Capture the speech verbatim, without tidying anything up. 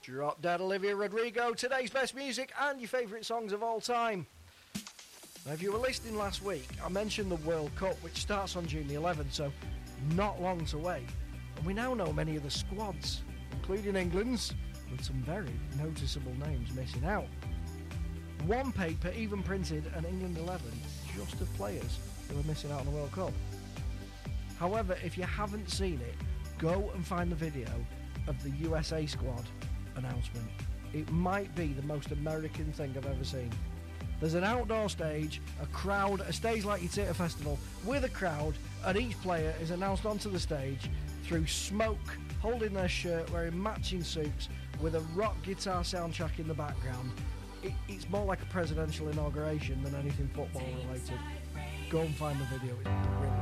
Drop Dead Olivia Rodrigo, today's best music and your favourite songs of all time. Now, if you were listening last week, I mentioned the World Cup, which starts on June the eleventh, so not long to wait. And we now know many of the squads, including England's, with some very noticeable names missing out. One paper even printed an England eleven just of players who are missing out on the World Cup. However, if you haven't seen it, go and find the video of the U S A squad announcement. It might be the most American thing I've ever seen. There's an outdoor stage, a crowd, a stage like you'd see at a festival, with a crowd, and each player is announced onto the stage through smoke, holding their shirt, wearing matching suits, with a rock guitar soundtrack in the background. It, it's more like a presidential inauguration than anything football related. Go and find the video, it's brilliant.